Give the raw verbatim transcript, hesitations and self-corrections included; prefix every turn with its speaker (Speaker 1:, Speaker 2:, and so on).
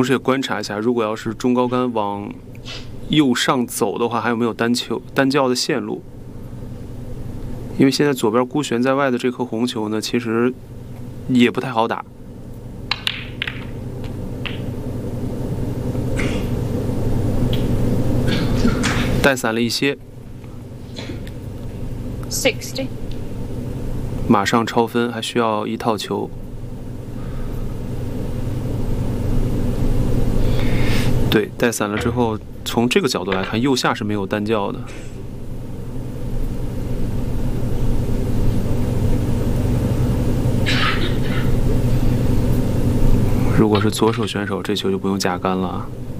Speaker 1: 同时也观察一下，如果要是中高杆往右上走的话，还有没有单球单叫的线路？因为现在左边孤悬在外的这颗红球呢，其实也不太好打。带散了一些
Speaker 2: sixty，
Speaker 1: 马上超分，还需要一套球。对，带散了之后，从这个角度来看，右下是没有单叫的。如果是左手选手，这球就不用加杆了。